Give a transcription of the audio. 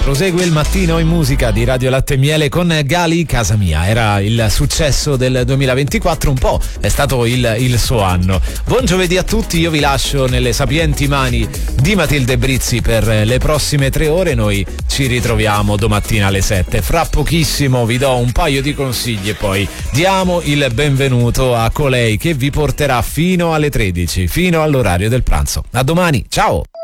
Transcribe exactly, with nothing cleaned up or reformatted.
Prosegue il mattino in musica di Radio Latte e Miele con Gali Casa Mia. Era il successo del duemilaventiquattro, un po' è stato il, il suo anno. Buon giovedì a tutti, io vi lascio nelle sapienti mani di Matilde Brizzi per le prossime tre ore. Noi ci ritroviamo domattina alle sette. Fra pochissimo vi do un paio di consigli e poi diamo il benvenuto a colei che vi porterà fino alle tredici, fino all'orario del pranzo. A domani, ciao!